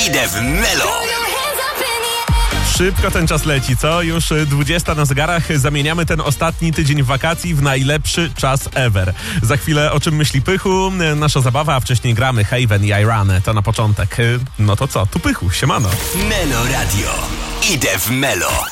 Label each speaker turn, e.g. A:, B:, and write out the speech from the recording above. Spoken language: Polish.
A: Idę w Melo.
B: Szybko ten czas leci, co? Już 20 na zegarach. Zamieniamy ten ostatni tydzień wakacji w najlepszy czas ever. Za chwilę o czym myśli Pychu, nasza zabawa, a wcześniej gramy Haven i Iran. To na początek. No to co? Tu Pychu, siemano.
A: Melo Radio. Idę w Melo.